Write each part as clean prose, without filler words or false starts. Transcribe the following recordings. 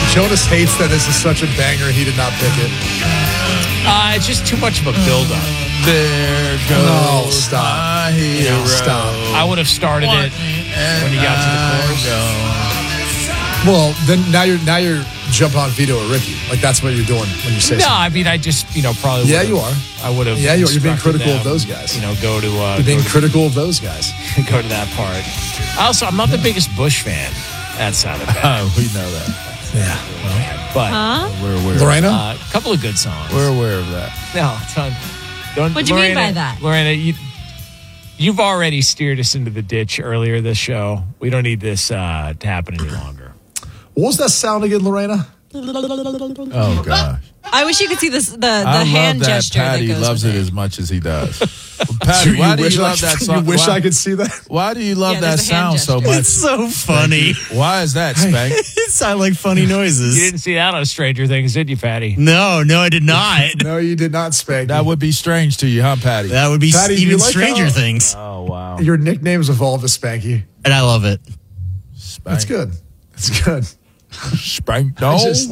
Jonas hates that this is such a banger. He did not pick it. It's just too much of a build-up. There goes Oh, stop. my hero. Stop. I would have started it when you got to the chorus. Well, then now you're jumping on Vito or Ricky. Like that's what you're doing when you say No, something. I mean, I just, probably Yeah, would've- you are. I would have. Yeah, you're being instructed critical of them, those guys. Go to. You're being critical of those guys. Go to that part. Also, I'm not the biggest Bush fan. That sounded bad. Oh, we know that. Yeah. But We're aware. Lorena? a couple of good songs. We're aware of that. No, it's not. Don't. What do you mean by that? Lorena, you've already steered us into the ditch earlier this show. We don't need this to happen any longer. What was that sound again, Lorena? Oh, gosh. I wish you could see the I hand love that gesture Patty that goes loves with it as much as he does. Patty, why do you love that song? You wish Why- I could see that? Why do you love Yeah, that there's a hand sound so gesture. much? It's so funny. Why is that, Spank? It sounded like funny noises. You didn't see that on Stranger Things, did you, Patty? No, I did not. No, you did not, Spank. That would be strange to you, huh, Patty? That would be Patty, do you even like stranger how- things. Oh, wow. Your nickname's evolved to Spanky. And I love it. Spank. That's good. That's good. Spank dog. just-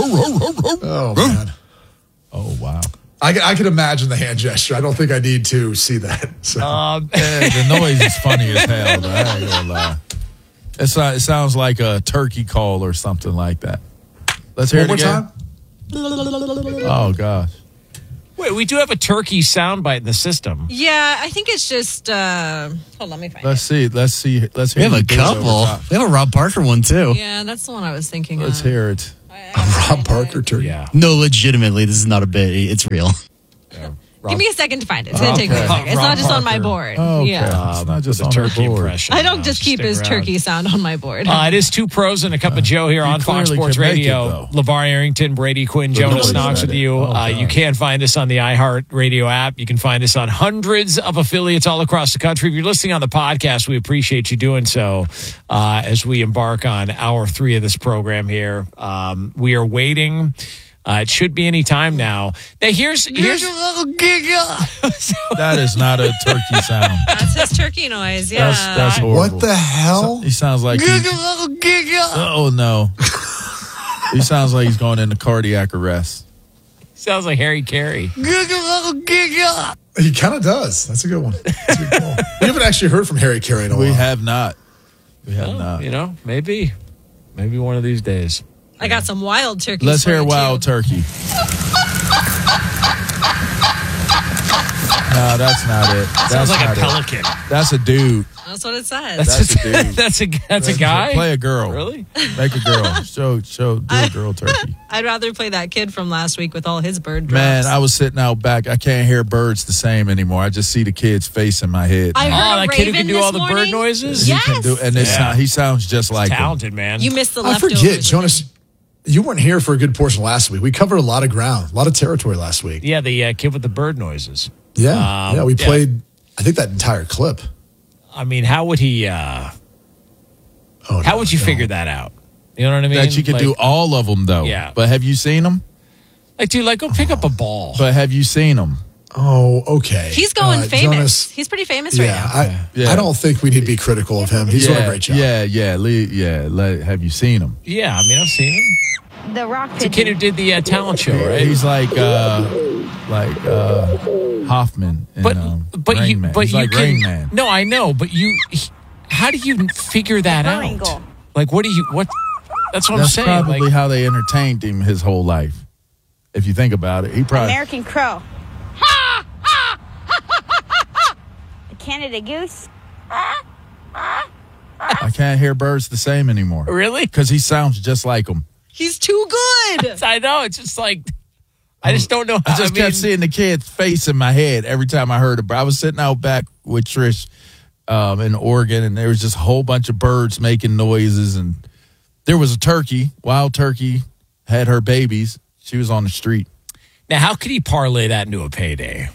Oh, man. Oh, wow. I can imagine the hand gesture. I don't think I need to see that. So. Yeah, the noise is funny as hell, though. I ain't gonna lie. It sounds like a turkey call or something like that. Let's hear One it more again. time. Oh, gosh. Wait, we do have a turkey soundbite in the system. Yeah, I think it's just. Hold on, let me find Let's see. Let's hear We have a you do it over couple. top. We have a Rob Parker one, too. it. Yeah, that's the one I was thinking Let's of. hear it. Rob Parker turkey. Yeah. No, legitimately, this is not a bit. It's real. Give me a second to find it. It's going to take me a Okay. second. It's Rob not just on my Parker. board. Oh, okay. Yeah. It's not just the on turkey the board. impression. I don't just keep Stick his around. turkey sound on my board. It is Two Pros and a Cup of Joe here on Fox clearly Sports can make it, Radio. though. LeVar Arrington, Brady Quinn, The Jonas noise Knox at with it. you. Oh, God. You can find us on the iHeartRadio app. You can find us on hundreds of affiliates all across the country. If you're listening on the podcast, we appreciate you doing so as we embark on hour 3 of this program here. We are waiting. It should be any time now. Now here's That is not a turkey sound. That's his turkey noise. Yeah. That's horrible. What the hell? He sounds like oh no. He sounds like he's going into cardiac arrest. sounds like Harry Carey. He kind of does. That's a good one. That's a good call. We haven't actually heard from Harry Carey in a while. We have not. We have not. Maybe one of these days. I got some wild turkeys. Let's for hear you, Wild too. Turkey. No, that's not it. That's Sounds like not a it. pelican. That's a dude. That's what it says. That's a dude. That's a guy. Play a girl. Really? Make a girl. Do a girl turkey. I'd rather play that kid from last week with all his bird drops. Man, I was sitting out back. I can't hear birds the same anymore. I just see the kid's face in my head. I now. heard Oh, a that kid who raven can do this all the bird morning. noises? He Yes. can do, and Yeah. he sounds just like him. Talented, man. You missed the I leftovers. forget, Jonas. You weren't here for a good portion last week. We covered a lot of ground, a lot of territory last week. Yeah, the kid with the bird noises. Yeah, we played. I think that entire clip. I mean, how would he? How would you figure that out? You know what I mean? That you could do all of them, though. Yeah. But have you seen them? Like, dude, go pick up a ball. But have you seen them? Oh, okay. He's going famous. Jonas, He's pretty famous right now. Yeah. I don't think we need to be critical of him. He's doing a great job. Have you seen him? Yeah, I mean, I've seen him. The rock It's a kid who did the talent show, right? He's like Hoffman. In, but Rain you, Man. but He's you like can. Rain Man. No, I know, but how do you figure that out? Triangle. Like, what? That's what I'm That's saying. probably Like, how they entertained him his whole life. If you think about it, he probably. American crow. The Canada goose. I can't hear birds the same anymore. really? Because he sounds just like them. He's too good. I know. It's just like I just don't know. I just kept seeing the kid's face in my head every time I heard it. I was sitting out back with Trish in Oregon, and there was just a whole bunch of birds making noises, and there was a turkey, wild turkey, had her babies. She was on the street. Now, how could he parlay that into a payday?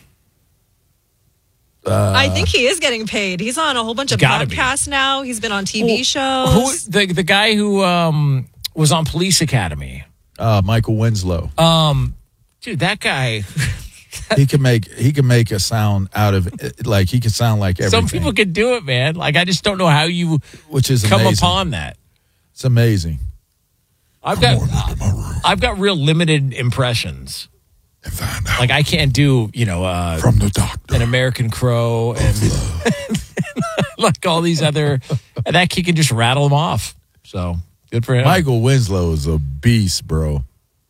I think he is getting paid. He's on a whole bunch of Gotta be. podcasts now. He's been on TV shows. Who the guy who was on Police Academy? Michael Winslow. Dude, that guy. he can make a sound out of like he can sound like everything. Some people can do it, man. Like I just don't know how you which is come amazing. upon that. It's amazing. I've got real limited impressions. And find out Like I can't do, from the doctor. an American Crow and like all these other, and that kid can just rattle them off. So good for him. Michael Winslow is a beast, bro.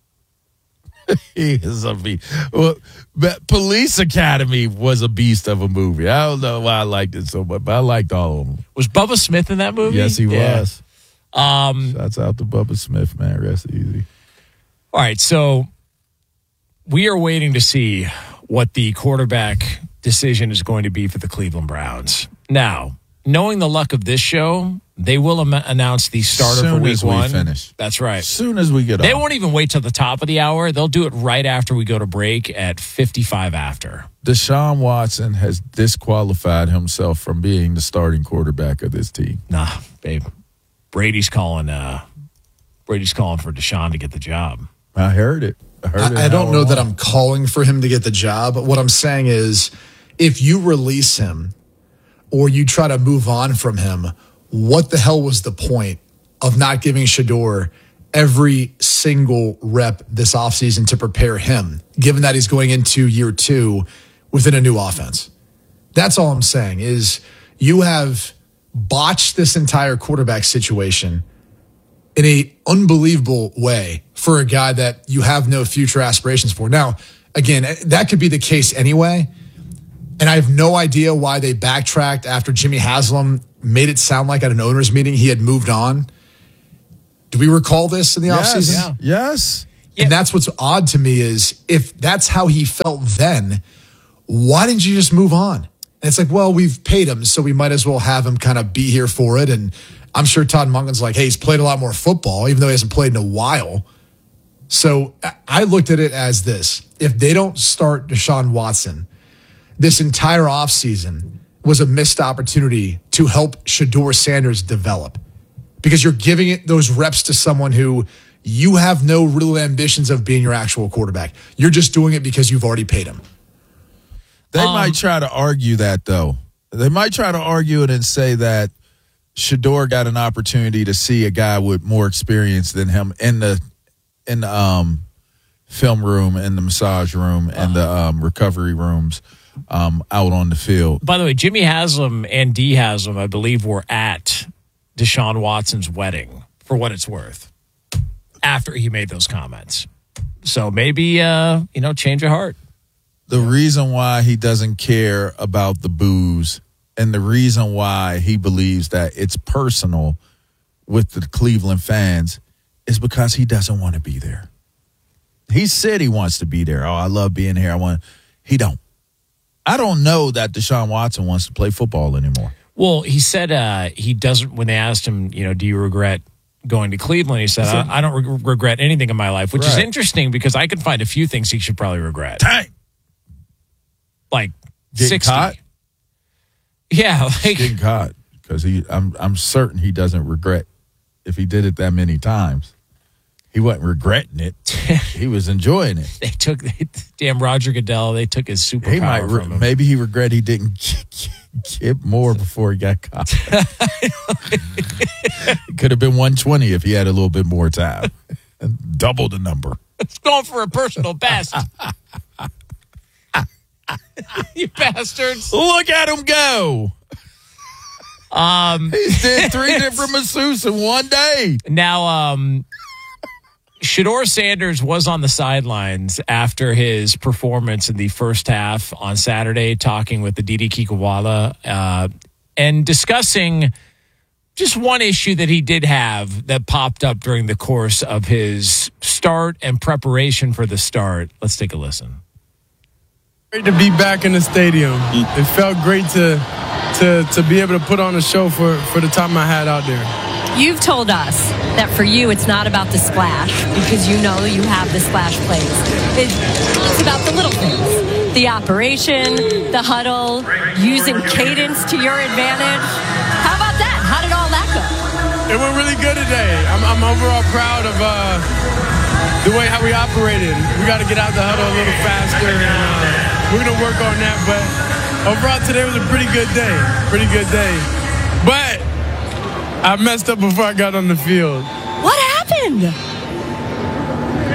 He is a beast. Well, but Police Academy was a beast of a movie. I don't know why I liked it so much, but I liked all of them. Was Bubba Smith in that movie? Yes, he Yeah. was. Shouts out to Bubba Smith, man. Rest easy. All right, so we are waiting to see what the quarterback decision is going to be for the Cleveland Browns. Now, knowing the luck of this show, they will announce the starter for Soon week as we one. finish. That's right. As soon as we get They on. won't even wait till the top of the hour. They'll do it right after we go to break at 55 after. Deshaun Watson has disqualified himself from being the starting quarterback of this team. Nah, babe. Brady's calling for Deshaun to get the job. I heard it. I don't know that I'm calling for him to get the job. What I'm saying is if you release him or you try to move on from him, what the hell was the point of not giving Shedeur every single rep this offseason to prepare him, given that he's going into year 2 within a new offense? That's all I'm saying is you have botched this entire quarterback situation in a unbelievable way for a guy that you have no future aspirations for. Now, again, that could be the case anyway. And I have no idea why they backtracked after Jimmy Haslam made it sound like at an owner's meeting he had moved on. Do we recall this in the offseason? Yes. And that's what's odd to me is if that's how he felt then, why didn't you just move on? And it's like, well, we've paid him, so we might as well have him kind of be here for it. And I'm sure Todd Monken's like, hey, he's played a lot more football, even though he hasn't played in a while. So I looked at it as this. If they don't start Deshaun Watson, this entire offseason was a missed opportunity to help Shedeur Sanders develop because you're giving it those reps to someone who you have no real ambitions of being your actual quarterback. You're just doing it because you've already paid him. They might try to argue that, though. They might try to argue it and say that Shedeur got an opportunity to see a guy with more experience than him in the film room, in the massage room, and the recovery rooms out on the field. By the way, Jimmy Haslam and Dee Haslam, I believe, were at Deshaun Watson's wedding, for what it's worth, after he made those comments. So maybe, change of heart. The reason why he doesn't care about the boos and the reason why he believes that it's personal with the Cleveland fans is because he doesn't want to be there. He said he wants to be there. Oh, I love being here. He don't. I don't know that Deshaun Watson wants to play football anymore. Well, he said he doesn't, when they asked him, do you regret going to Cleveland? He said, I don't regret anything in my life, which is interesting because I can find a few things he should probably regret. Dang. Like Getting 60. caught? Yeah. Like, Getting caught. Because I'm certain he doesn't regret if he did it that many times. He wasn't regretting it. He was enjoying it. damn Roger Goodell, they took his superpower from him. Maybe he regret he didn't get more before he got caught. It could have been 120 if he had a little bit more time. Double the number. It's going for a personal best. You bastards. Look at him go. He did 3 different masseuses in one day. Now, Shedeur Sanders was on the sidelines after his performance in the first half on Saturday, talking with the Didi Kikwala and discussing just one issue that he did have that popped up during the course of his start and preparation for the start. Let's take a listen. Great to be back in the stadium. It felt great to be able to put on a show for the time I had out there. You've told us that for you it's not about the splash because you know you have the splash plays. It's about the little things. The operation, the huddle, using cadence to your advantage. How about that? How did all that go? It went really good today. I'm overall proud of the way how we operated. We got to get out the huddle a little faster, and we're going to work on that. But overall, today was a pretty good day. But I messed up before I got on the field. What happened?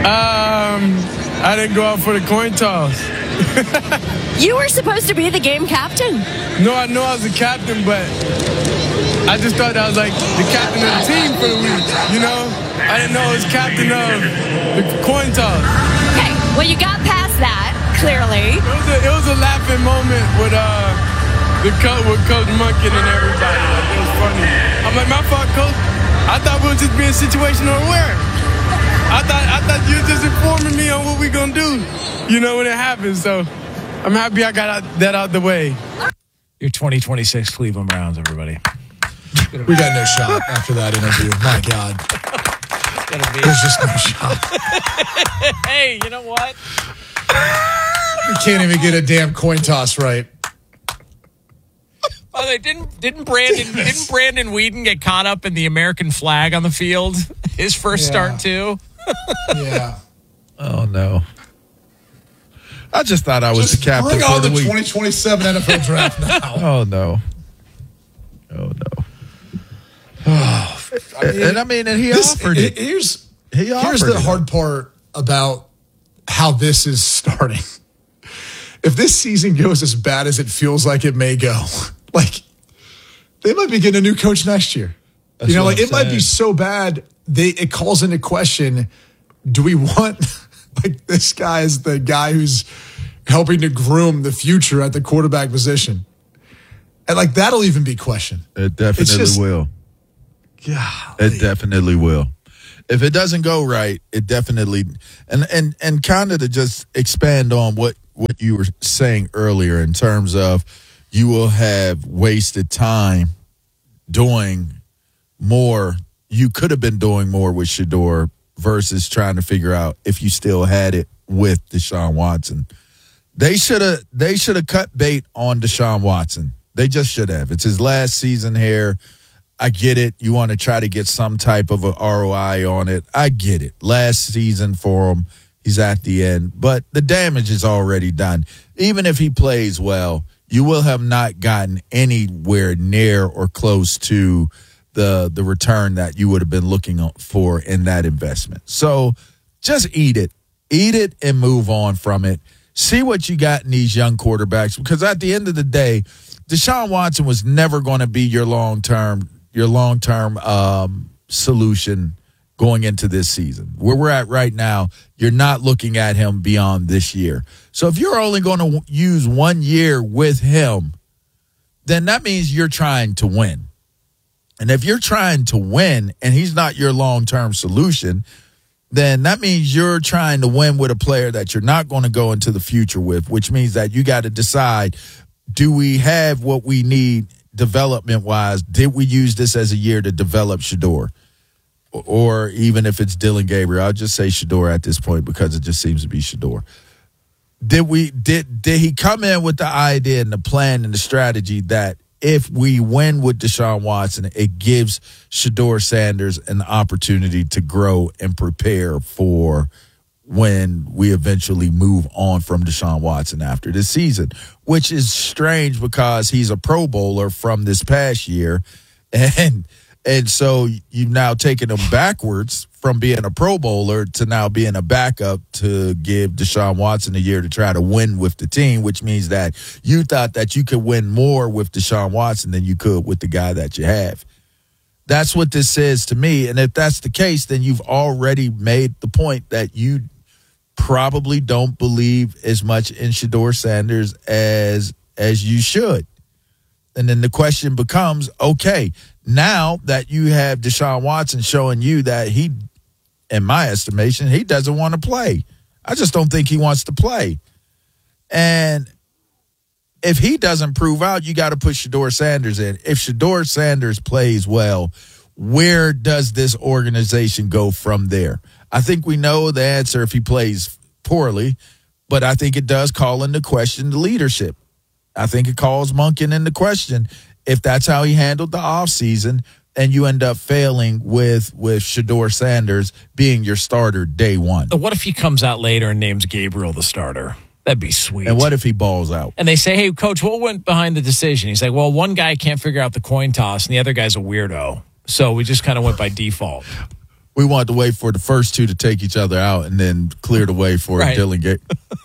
I didn't go out for the coin toss. You were supposed to be the game captain. No, I know I was the captain, but I just thought I was like the captain of the team for the week, you know? I didn't know I was captain of the coin toss. Okay, well, you got past that, clearly. It was a laughing moment with Coach Monken and everybody. Like, it was funny. I'm like, my fault, Coach. I thought we were just being situational aware. I thought you were just informing me on what we gonna do, you know, when it happens. So I'm happy I got that out the way. Your 2026 Cleveland Browns, everybody. We got no shot after that interview. My God. There's just no shot. Hey, you know what? You can't even get a damn coin toss right. Oh, they didn't Brandon Whedon get caught up in the American flag on the field? His first start too. Yeah. Oh no. I just thought I was the captain. Bring for on the week. 2027 NFL draft now. Oh no. Oh no. And he offered it. Here's offered the it. hard part about how this is starting. If this season goes as bad as it feels like it may go, like they might be getting a new coach next year. That's you know, what like I'm it might be saying. so bad it calls into question, do we want like this guy is the guy who's helping to groom the future at the quarterback position? And like that'll even be questioned. It definitely will. Yeah. It definitely will. If it doesn't go right, it definitely and kind of to just expand on what you were saying earlier in terms of you will have wasted time doing more. You could have been doing more with Shedeur versus trying to figure out if you still had it with Deshaun Watson. They should have cut bait on Deshaun Watson. They just should have. It's his last season here. I get it. You want to try to get some type of a ROI on it. I get it. Last season for him, he's at the end. But the damage is already done. Even if he plays well, you will have not gotten anywhere near or close to the return that you would have been looking for in that investment. So just eat it. Eat it and move on from it. See what you got in these young quarterbacks. Because at the end of the day, Deshaun Watson was never going to be your long-term solution going into this season. Where we're at right now, you're not looking at him beyond this year. So if you're only going to use 1 year with him, then that means you're trying to win. And if you're trying to win and he's not your long-term solution, then that means you're trying to win with a player that you're not going to go into the future with, which means that you got to decide, do we have what we need development-wise? Did we use this as a year to develop Shedeur? Or even if it's Dillon Gabriel, I'll just say Shedeur at this point because it just seems to be Shedeur. Did he come in with the idea and the plan and the strategy that if we win with Deshaun Watson, it gives Shedeur Sanders an opportunity to grow and prepare for when we eventually move on from Deshaun Watson after this season, which is strange because he's a Pro Bowler from this past year. And so you've now taken him backwards from being a Pro Bowler to now being a backup to give Deshaun Watson a year to try to win with the team, which means that you thought that you could win more with Deshaun Watson than you could with the guy that you have. That's what this says to me. And if that's the case, then you've already made the point that you probably don't believe as much in Shedeur Sanders as you should. And then the question becomes, okay, now that you have Deshaun Watson showing you that he, in my estimation, he doesn't want to play. I just don't think he wants to play. And if he doesn't prove out, you got to put Shedeur Sanders in. If Shedeur Sanders plays well, where does this organization go from there? I think we know the answer if he plays poorly, but I think it does call into question the leadership. I think it calls Monken into question if that's how he handled the offseason and you end up failing with Shedeur Sanders being your starter day one. What if he comes out later and names Gabriel the starter? That'd be sweet. And what if he balls out? And they say, hey, coach, what went behind the decision? He's like, well, one guy can't figure out the coin toss and the other guy's a weirdo. So we just kind of went by default. We wanted to wait for the first two to take each other out and then clear the way for Dylan Gate.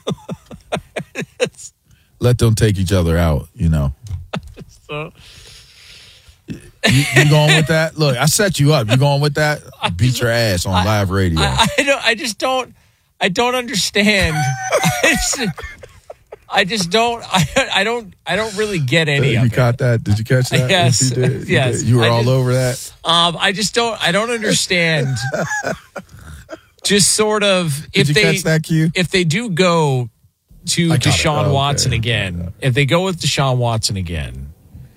Let them take each other out, you know. So, you going with that? Look, I set you up. You going with that? Beat your ass on live radio. I don't understand. I don't really get any of it. You caught that? Did you catch that? Yes. You did? Yes. You were all over that? I don't understand. Just sort of Did you catch that cue? If they do go to Deshaun Watson again, if they go with Deshaun Watson again,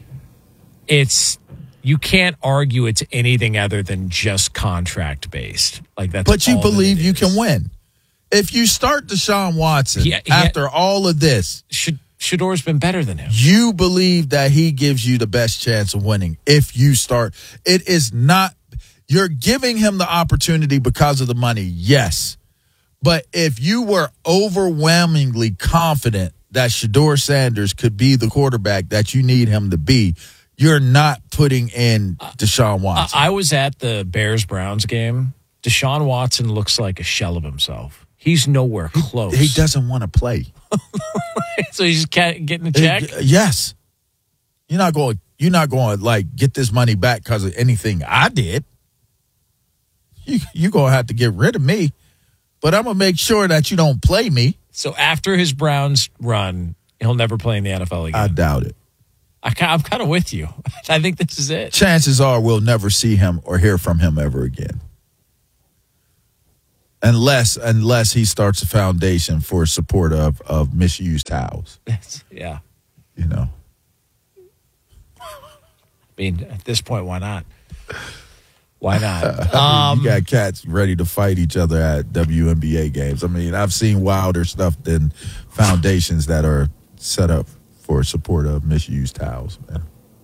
you can't argue it's anything other than just contract based. Like that's. But you believe you can win. If you start Deshaun Watson after all of this, Shador's been better than him. You believe that he gives you the best chance of winning if you start. It is not. You're giving him the opportunity because of the money, yes. But if you were overwhelmingly confident that Shedeur Sanders could be the quarterback that you need him to be, you're not putting in Deshaun Watson. I was at the Bears-Browns game. Deshaun Watson looks like a shell of himself. He's nowhere close. He doesn't want to play. So he's just getting a check? Yes. You're not going like get this money back because of anything I did. You're going to have to get rid of me. But I'm going to make sure that you don't play me. So after his Browns run, he'll never play in the NFL again. I doubt it. I'm kind of with you. I think this is it. Chances are we'll never see him or hear from him ever again. Unless he starts a foundation for support of misused towels. Yeah. You know. I mean, at this point, why not? Why not? You got cats ready to fight each other at WNBA games. I mean, I've seen wilder stuff than foundations that are set up for support of misused towels, man.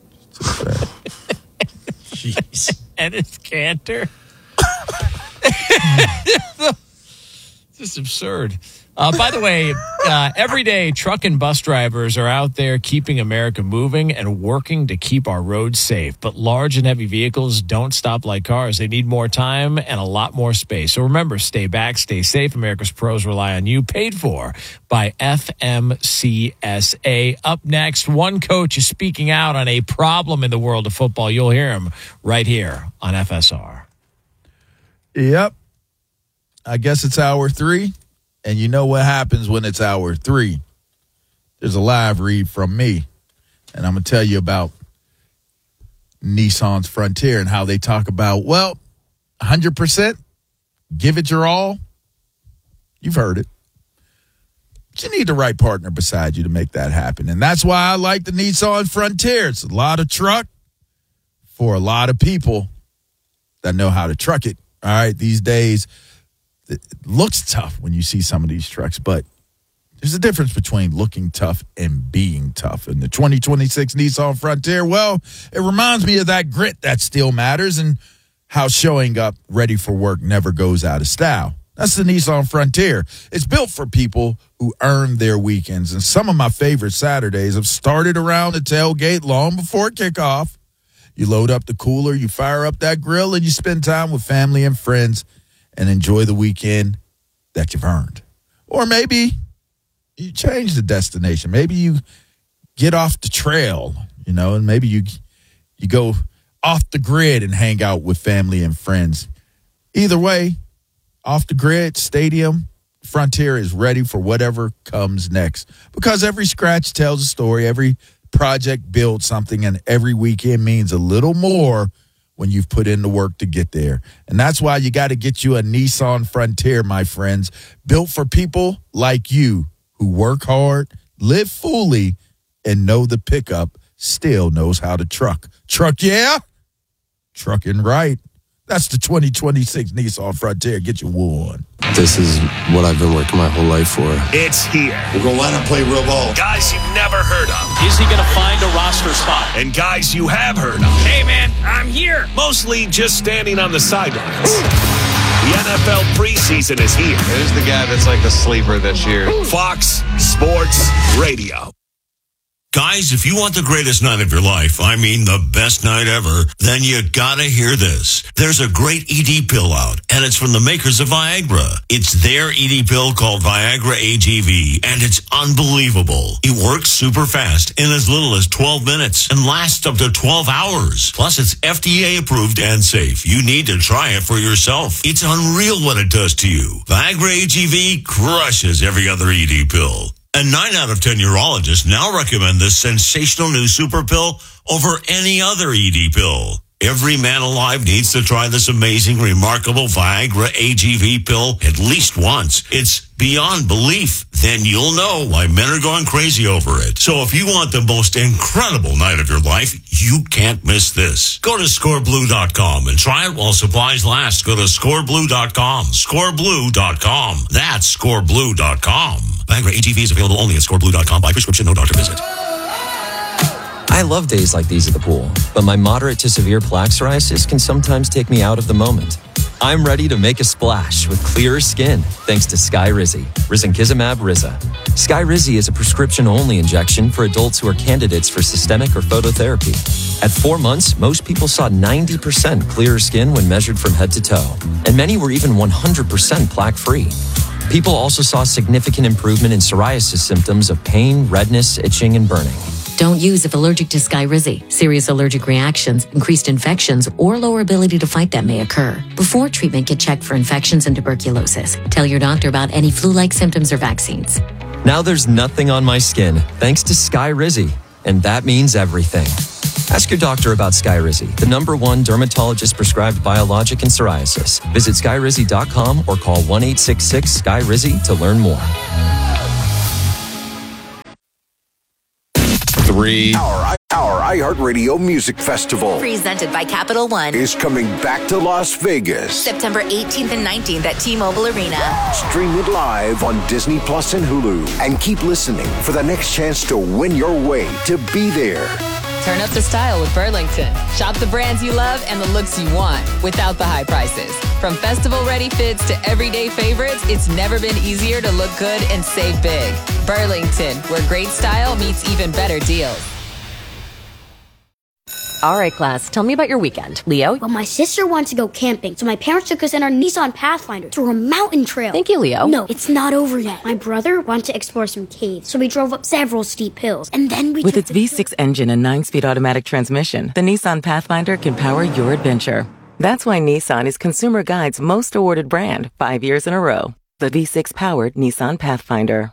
Jeez. And it's Cantor. Just absurd. By the way, every day truck and bus drivers are out there keeping America moving and working to keep our roads safe. But large and heavy vehicles don't stop like cars. They need more time and a lot more space. So remember, stay back, stay safe. America's pros rely on you. Paid for by FMCSA. Up next, one coach is speaking out on a problem in the world of football. You'll hear him right here on FSR. Yep. I guess it's hour 3. And you know what happens when it's hour 3. There's a live read from me. And I'm going to tell you about Nissan's Frontier and how they talk about, 100%, give it your all. You've heard it. But you need the right partner beside you to make that happen. And that's why I like the Nissan Frontier. It's a lot of truck for a lot of people that know how to truck it. All right, these days, it looks tough when you see some of these trucks, but there's a difference between looking tough and being tough. And the 2026 Nissan Frontier, it reminds me of that grit that still matters and how showing up ready for work never goes out of style. That's the Nissan Frontier. It's built for people who earn their weekends. And some of my favorite Saturdays have started around the tailgate long before kickoff. You load up the cooler, you fire up that grill, and you spend time with family and friends and enjoy the weekend that you've earned. Or maybe you change the destination. Maybe you get off the trail, and maybe you go off the grid and hang out with family and friends. Either way, off the grid, stadium, Frontier is ready for whatever comes next. Because every scratch tells a story, every project builds something, and every weekend means a little more when you've put in the work to get there. And that's why you got to get you a Nissan Frontier, my friends, built for people like you who work hard, live fully, and know the pickup still knows how to truck. Truck, yeah? Trucking right. That's the 2026 Nissan Frontier. Get your one. This is what I've been working my whole life for. It's here. We're going to line up, play real ball. Guys you've never heard of. Is he going to find a roster spot? And guys you have heard of. Hey, man, I'm here. Mostly just standing on the sidelines. The NFL preseason is here. Who's the guy that's like the sleeper this year? Fox Sports Radio. Guys, if you want the greatest night of your life, I mean the best night ever, then you gotta hear this. There's a great ED pill out, and it's from the makers of Viagra. It's their ED pill called Viagra AGV, and it's unbelievable. It works super fast in as little as 12 minutes and lasts up to 12 hours. Plus, it's FDA approved and safe. You need to try it for yourself. It's unreal what it does to you. Viagra AGV crushes every other ED pill. And 9 out of 10 urologists now recommend this sensational new super pill over any other ED pill. Every man alive needs to try this amazing, remarkable Viagra AGV pill at least once. It's beyond belief. Then you'll know why men are going crazy over it. So if you want the most incredible night of your life, you can't miss this. Go to scoreblue.com and try it while supplies last. Go to scoreblue.com. Scoreblue.com. That's scoreblue.com. Viagra AGV is available only at scoreblue.com by prescription, no doctor visit. I love days like these at the pool, but my moderate to severe plaque psoriasis can sometimes take me out of the moment. I'm ready to make a splash with clearer skin thanks to Skyrizi, risankizumab Riza. Skyrizi is a prescription-only injection for adults who are candidates for systemic or phototherapy. At 4 months, most people saw 90% clearer skin when measured from head to toe, and many were even 100% plaque-free. People also saw significant improvement in psoriasis symptoms of pain, redness, itching, and burning. Don't use if allergic to Skyrizi. Serious allergic reactions, increased infections, or lower ability to fight them may occur. Before treatment, get checked for infections and tuberculosis. Tell your doctor about any flu-like symptoms or vaccines. Now there's nothing on my skin thanks to Skyrizi, and that means everything. Ask your doctor about Skyrizi, the #1 dermatologist-prescribed biologic in psoriasis. Visit Skyrizi.com or call 1-866-SKYRIZI to learn more. Our iHeartRadio Music Festival, presented by Capital One, is coming back to Las Vegas. September 18th and 19th at T-Mobile Arena. Stream it live on Disney Plus and Hulu. And keep listening for the next chance to win your way to be there. Turn up the style with Burlington. Shop the brands you love and the looks you want without the high prices. From festival-ready fits to everyday favorites, it's never been easier to look good and save big. Burlington, where great style meets even better deals. All right, class, tell me about your weekend. Leo? Well, my sister wants to go camping, so my parents took us in our Nissan Pathfinder to a mountain trail. Thank you, Leo. No, it's not over yet. My brother wanted to explore some caves, so we drove up several steep hills, and then we With its V6 engine and 9-speed automatic transmission, the Nissan Pathfinder can power your adventure. That's why Nissan is Consumer Guide's most awarded brand 5 years in a row. The V6-powered Nissan Pathfinder.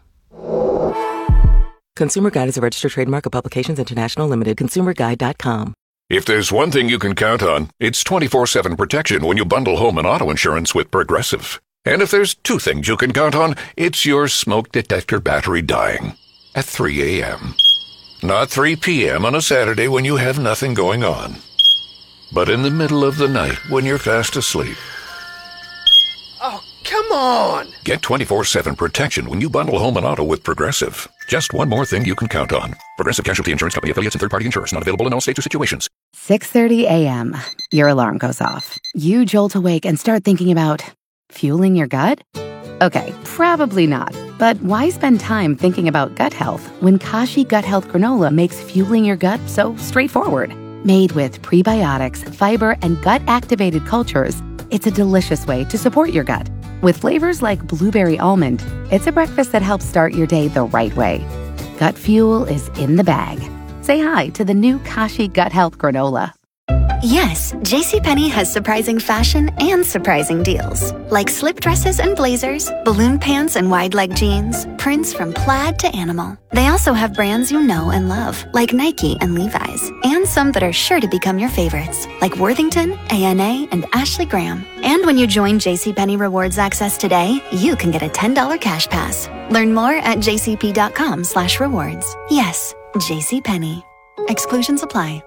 Consumer Guide is a registered trademark of Publications International Limited. ConsumerGuide.com. If there's one thing you can count on, it's 24/7 protection when you bundle home and auto insurance with Progressive. And if there's two things you can count on, it's your smoke detector battery dying at 3 a.m. Not 3 p.m. on a Saturday when you have nothing going on, but in the middle of the night when you're fast asleep. Oh, come on! Get 24/7 protection when you bundle home and auto with Progressive. Just one more thing you can count on. Progressive Casualty Insurance Company affiliates and third-party insurers. Not available in all states or situations. 6:30 a.m. Your alarm goes off. You jolt awake and start thinking about fueling your gut? Okay, probably not. But why spend time thinking about gut health when Kashi Gut Health Granola makes fueling your gut so straightforward? Made with prebiotics, fiber, and gut-activated cultures, it's a delicious way to support your gut. With flavors like blueberry almond, it's a breakfast that helps start your day the right way. Gut fuel is in the bag. Say hi to the new Kashi Gut Health Granola. Yes, JCPenney has surprising fashion and surprising deals. Like slip dresses and blazers, balloon pants and wide leg jeans, prints from plaid to animal. They also have brands you know and love, like Nike and Levi's, and some that are sure to become your favorites, like Worthington, A&A, and Ashley Graham. And when you join JCPenney Rewards Access today, you can get a $10 cash pass. Learn more at jcp.com/rewards. Yes, JCPenney. Exclusions apply.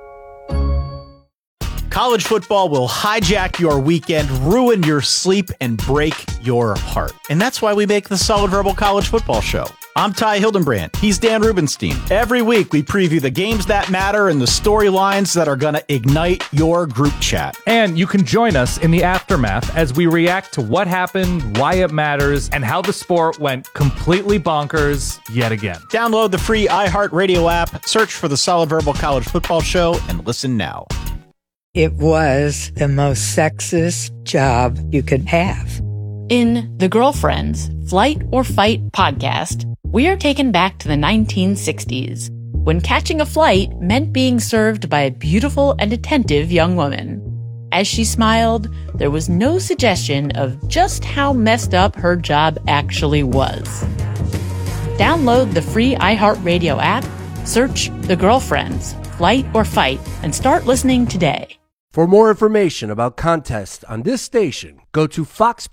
College football will hijack your weekend, ruin your sleep, and break your heart. And that's why we make the Solid Verbal College Football Show. I'm Ty Hildenbrand. He's Dan Rubenstein. Every week, we preview the games that matter and the storylines that are going to ignite your group chat. And you can join us in the aftermath as we react to what happened, why it matters, and how the sport went completely bonkers yet again. Download the free iHeartRadio app, search for the Solid Verbal College Football Show, and listen now. It was the most sexist job you could have. In The Girlfriends, Flight or Fight podcast, we are taken back to the 1960s, when catching a flight meant being served by a beautiful and attentive young woman. As she smiled, there was no suggestion of just how messed up her job actually was. Download the free iHeartRadio app, search The Girlfriends, Flight or Fight, and start listening today. For more information about contests on this station, go to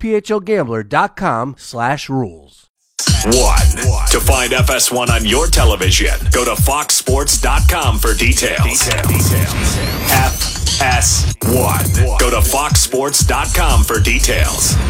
foxphlgambler.com/rules. 1. To find FS1 on your television, go to foxsports.com for details. FS1. Go to foxsports.com for details.